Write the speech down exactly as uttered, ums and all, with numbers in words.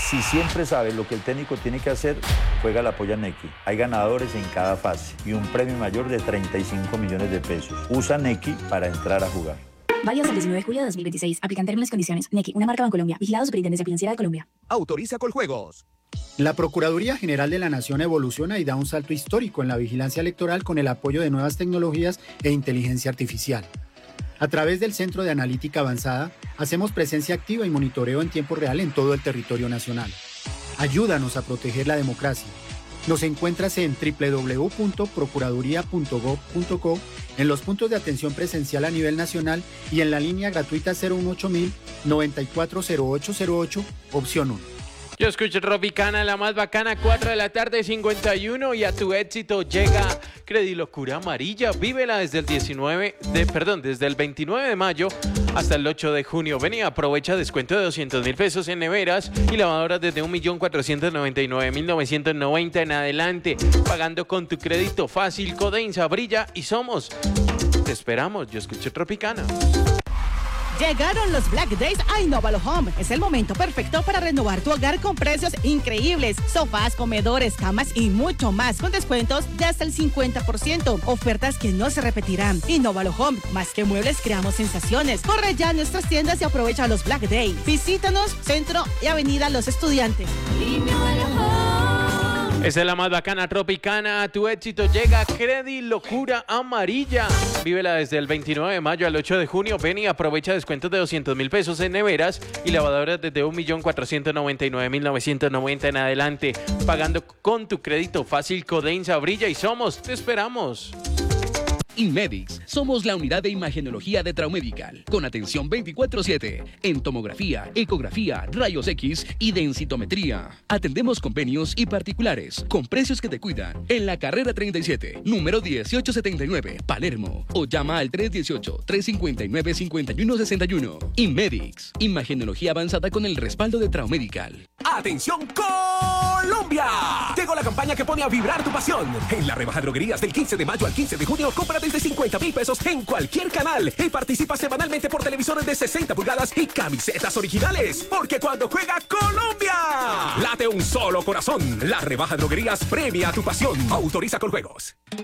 Si siempre sabes lo que el técnico tiene que hacer, juega la polla Nequi. Hay ganadores en cada fase y un premio mayor de treinta y cinco millones de pesos. Usa Nequi para entrar a jugar. Válido hasta el diecinueve de julio de dos mil veintiséis. Aplican términos y condiciones. Nequi, una marca Bancolombia. Vigilado Superintendencia Financiera de Colombia. Autoriza Coljuegos. La Procuraduría General de la Nación evoluciona y da un salto histórico en la vigilancia electoral con el apoyo de nuevas tecnologías e inteligencia artificial. A través del Centro de Analítica Avanzada, hacemos presencia activa y monitoreo en tiempo real en todo el territorio nacional. Ayúdanos a proteger la democracia. Nos encuentras en doble u doble u doble u punto procuraduría punto gob punto co, en los puntos de atención presencial a nivel nacional y en la línea gratuita cero uno ocho mil noventa y cuatro cero ocho cero ocho, opción uno. Yo escucho Tropicana, la más bacana, cuatro de la tarde, cincuenta y uno, y a tu éxito llega Credilocura Amarilla. Vívela desde el diecinueve, de, perdón, desde el veintinueve de mayo hasta el ocho de junio. Ven y aprovecha descuento de doscientos mil pesos en neveras y lavadoras desde un millón cuatrocientos noventa y nueve mil novecientos noventa en adelante, pagando con tu crédito fácil. Codensa, Brilla y Somos. Te esperamos, yo escucho Tropicana. Llegaron los Black Days a Innovalo Home. Es el momento perfecto para renovar tu hogar con precios increíbles. Sofás, comedores, camas y mucho más con descuentos de hasta el cincuenta por ciento. Ofertas que no se repetirán. Innovalo Home, más que muebles, creamos sensaciones. Corre ya a nuestras tiendas y aprovecha los Black Days. Visítanos, Centro y Avenida Los Estudiantes. Innovalo Home. Esa es la más bacana, Tropicana. A tu éxito llega Credilocura Amarilla. Vívela desde el veintinueve de mayo al ocho de junio. Ven y aprovecha descuentos de doscientos mil pesos en neveras y lavadoras desde un millón cuatrocientos noventa y nueve mil novecientos noventa en adelante, pagando con tu crédito fácil. Codensa, Brilla y Somos. Te esperamos. Inmedix, somos la unidad de imagenología de Traumedical, con atención veinticuatro siete, en tomografía, ecografía, rayos X y densitometría. Atendemos convenios y particulares, con precios que te cuidan, en la carrera treinta y siete, número dieciocho setenta y nueve, Palermo, o llama al tres uno ocho, tres cinco nueve, cinco uno seis uno. Inmedix, imagenología avanzada con el respaldo de Traumedical. ¡Atención Colombia! Llegó la campaña que pone a vibrar tu pasión. En la rebaja droguerías del quince de mayo al quince de junio, compra desde cincuenta mil pesos en cualquier canal y participa semanalmente por televisores de sesenta pulgadas y camisetas originales. Porque cuando juega Colombia, late un solo corazón. La rebaja droguerías premia tu pasión. Autoriza Coljuegos.